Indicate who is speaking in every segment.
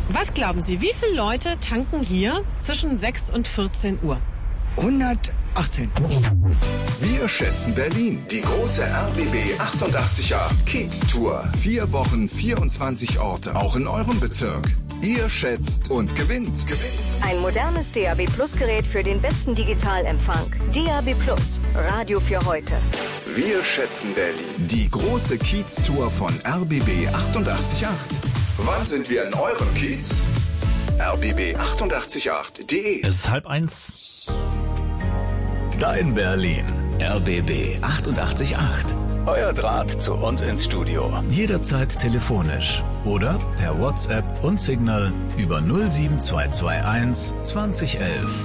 Speaker 1: Was glauben Sie, wie viele Leute tanken hier zwischen 6 und 14 Uhr?
Speaker 2: 118.
Speaker 3: Wir schätzen Berlin. Die große RBB 888 Kiez Tour. 4 Wochen, 24 Orte, auch in eurem Bezirk. Ihr schätzt und gewinnt.
Speaker 4: Ein modernes DAB Plus Gerät für den besten Digitalempfang. DAB Plus, Radio für heute.
Speaker 3: Wir schätzen Berlin. Die große Kiez Tour von RBB 888. Wann sind wir in eurem Kiez? rbb888.de.
Speaker 5: Es ist 12:30.
Speaker 6: Dein Berlin. RBB 888. Euer Draht zu uns ins Studio. Jederzeit telefonisch oder per WhatsApp und Signal über 07221 2011.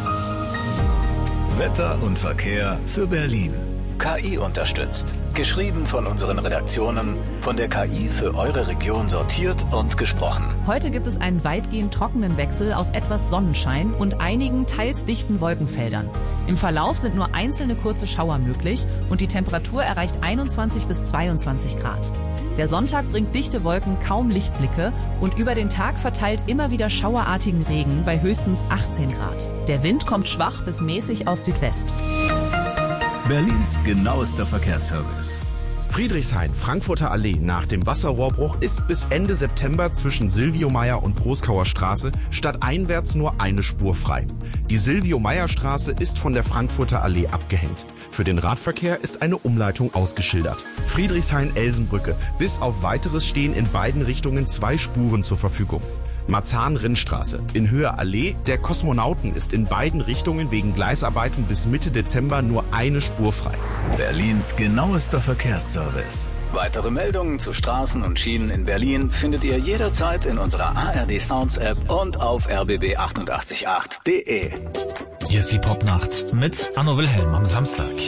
Speaker 6: Wetter und Verkehr für Berlin. KI unterstützt. Geschrieben von unseren Redaktionen, von der KI für eure Region sortiert und gesprochen.
Speaker 7: Heute gibt es einen weitgehend trockenen Wechsel aus etwas Sonnenschein und einigen teils dichten Wolkenfeldern. Im Verlauf sind nur einzelne kurze Schauer möglich und die Temperatur erreicht 21 bis 22 Grad. Der Sonntag bringt dichte Wolken, kaum Lichtblicke und über den Tag verteilt immer wieder schauerartigen Regen bei höchstens 18 Grad. Der Wind kommt schwach bis mäßig aus Südwest.
Speaker 6: Berlins genauester Verkehrsservice.
Speaker 8: Friedrichshain, Frankfurter Allee nach dem Wasserrohrbruch ist bis Ende September zwischen Silvio-Meyer und Proskauer Straße stadteinwärts nur eine Spur frei. Die Silvio-Meyer-Straße ist von der Frankfurter Allee abgehängt. Für den Radverkehr ist eine Umleitung ausgeschildert. Friedrichshain-Elsenbrücke. Bis auf Weiteres stehen in beiden Richtungen 2 Spuren zur Verfügung. Marzahn-Rinnstraße. In Höhe Allee der Kosmonauten ist in beiden Richtungen wegen Gleisarbeiten bis Mitte Dezember nur eine Spur frei.
Speaker 6: Berlins genauester Verkehrsservice. Weitere Meldungen zu Straßen und Schienen in Berlin findet ihr jederzeit in unserer ARD Sounds App und auf rbb888.de.
Speaker 5: Hier ist die Popnacht mit Anno Wilhelm am Samstag.